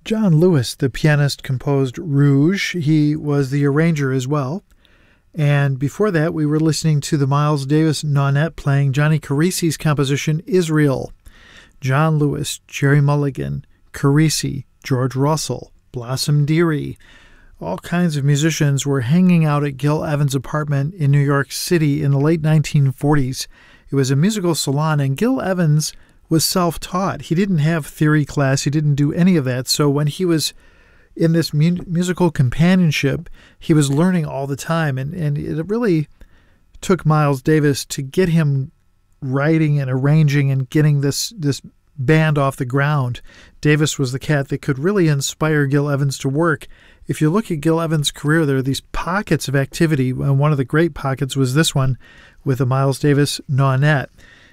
John Lewis, the pianist, composed Rouge. He was the arranger as well. And before that, we were listening to the Miles Davis Nonet playing Johnny Carisi's composition Israel. John Lewis, Jerry Mulligan, Carisi, George Russell, Blossom Dearie. All kinds of musicians were hanging out at Gil Evans' apartment in New York City in the late 1940s. It was a musical salon, and Gil Evans was self-taught. He didn't have theory class. He didn't do any of that. So when he was in this musical companionship, he was learning all the time. And it really took Miles Davis to get him writing and arranging and getting this band off the ground. Davis was the cat that could really inspire Gil Evans to work. If you look at Gil Evans' career, there are these pockets of activity, and one of the great pockets was this one with the Miles Davis Nonet.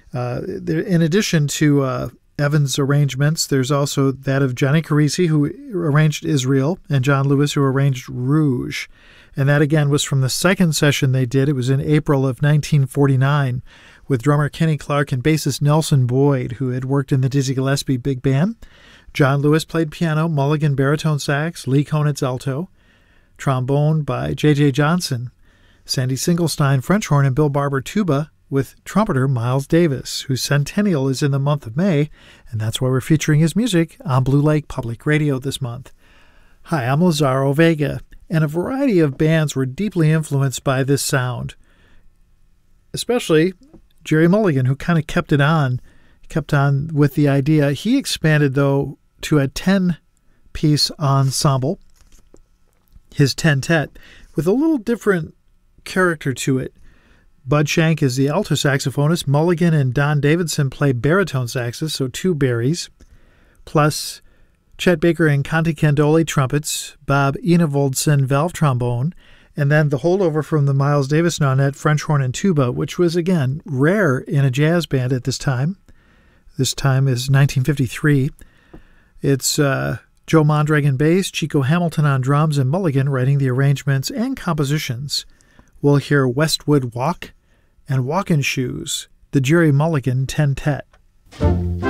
In addition to Evans' arrangements, there's also that of Johnny Carisi, who arranged Israel, and John Lewis, who arranged Rouge. And that, again, was from the second session they did. It was in April of 1949 with drummer Kenny Clarke and bassist Nelson Boyd, who had worked in the Dizzy Gillespie Big Band. John Lewis played piano, Mulligan baritone sax, Lee Konitz alto, trombone by J.J. Johnson, Sandy Singlestein French horn, and Bill Barber tuba, with trumpeter Miles Davis, whose centennial is in the month of May, and that's why we're featuring his music on Blue Lake Public Radio this month. Hi, I'm Lazaro Vega, and a variety of bands were deeply influenced by this sound, especially Jerry Mulligan, who kind of kept on with the idea. He expanded, though, to a 10-piece ensemble, his tentet, with a little different character to it. Bud Shank is the alto saxophonist. Mulligan and Don Davidson play baritone saxes, so two Barrys, plus Chet Baker and Conte Candoli trumpets, Bob Enevoldsen valve trombone, and then the holdover from the Miles Davis Nonet, French horn and tuba, which was, again, rare in a jazz band at this time. This time is 1953. It's Joe Mondragon bass, Chico Hamilton on drums, and Mulligan writing the arrangements and compositions. We'll hear Westwood Walk and Walkin' Shoes, the Jerry Mulligan Tentet.